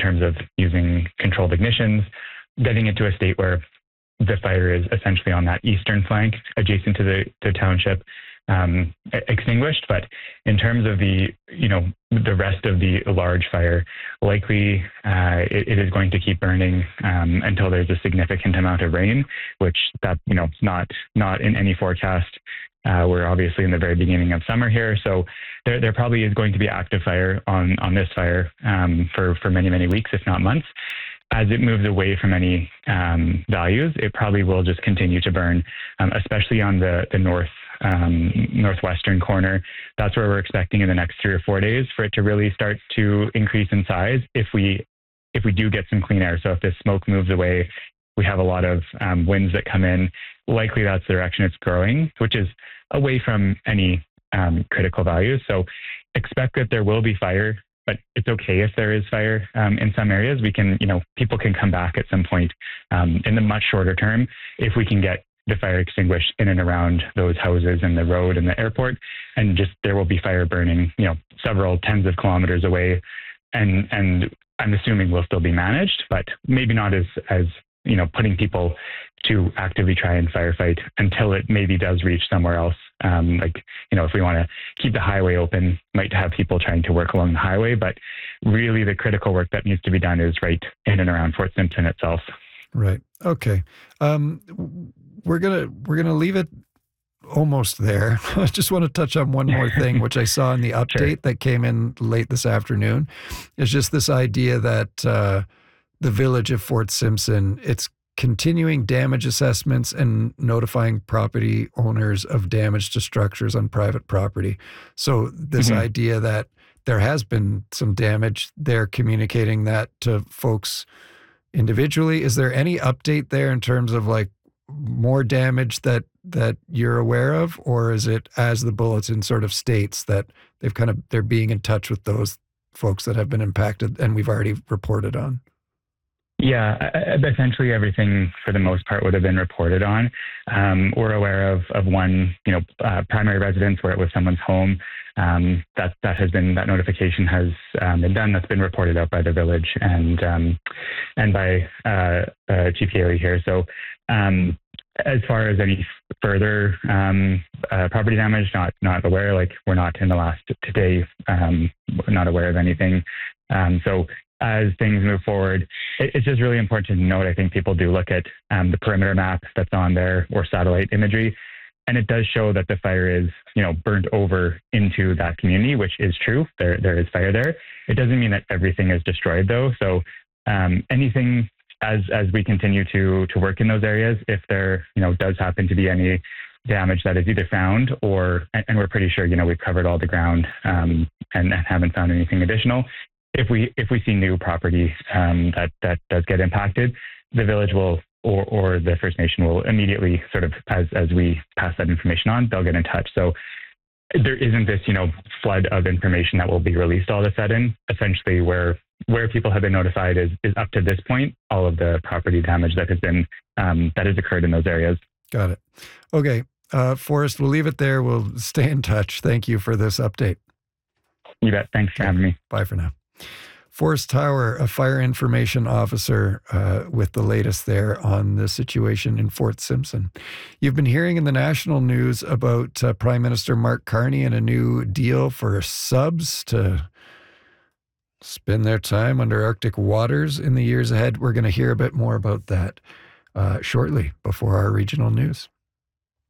terms of using controlled ignitions, getting into a state where the fire is essentially on that eastern flank adjacent to the township, extinguished. But in terms of the rest of the large fire, likely it is going to keep burning until there's a significant amount of rain, which not in any forecast. We're obviously in the very beginning of summer here, so there probably is going to be active fire on this fire for many, many weeks, if not months. As it moves away from any values, it probably will just continue to burn, especially on the northwestern corner. That's where we're expecting in the next 3 or 4 days for it to really start to increase in size if we do get some clean air. So if this smoke moves away, we have a lot of winds that come in. Likely that's the direction it's growing, which is away from any critical values. So expect that there will be fire, but it's okay if there is fire in some areas. We can, people can come back at some point in the much shorter term if we can get the fire extinguished in and around those houses and the road and the airport, and just there will be fire burning, several tens of kilometers away, and I'm assuming will still be managed, but maybe not as putting people to actively try and firefight until it maybe does reach somewhere else. If we want to keep the highway open, might have people trying to work along the highway, but really the critical work that needs to be done is right in and around Fort Simpson itself. Right. Okay. We're gonna leave it almost there. I just want to touch on one more thing, which I saw in the update Sure. that came in late this afternoon. It's just this idea that the village of Fort Simpson, it's continuing damage assessments and notifying property owners of damage to structures on private property. So this idea that there has been some damage, they're communicating that to folks individually. Is there any update there in terms of more damage that you're aware of, or is it, as the bulletin sort of states, that they're being in touch with those folks that have been impacted and we've already reported on? Yeah, essentially everything for the most part would have been reported on. We're aware of one, primary residence where it was someone's home. That notification has been done. That's been reported out by the village and by Chief Haley here. So as far as any further property damage, not aware. We're not in the last today. We're not aware of anything. So as things move forward, it's just really important to note, I think people do look at the perimeter map that's on there or satellite imagery, and it does show that the fire is, burnt over into that community, which is true. There is fire there. It doesn't mean that everything is destroyed though. So anything as we continue to work in those areas, if there, does happen to be any damage that is either found and we're pretty sure, we've covered all the ground and haven't found anything additional. If we see new property that does get impacted, the village will or the First Nation will immediately sort of, as we pass that information on, they'll get in touch. So there isn't this, flood of information that will be released all of a sudden. Essentially, where people have been notified is up to this point all of the property damage that has occurred in those areas. Got it. Okay, Forrest, we'll leave it there. We'll stay in touch. Thank you for this update. You bet. Thanks for having me. Bye for now. Forrest Tower, a fire information officer, with the latest there on the situation in Fort Simpson. You've been hearing in the national news about Prime Minister Mark Carney and a new deal for subs to spend their time under Arctic waters in the years ahead. We're going to hear a bit more about that shortly before our regional news.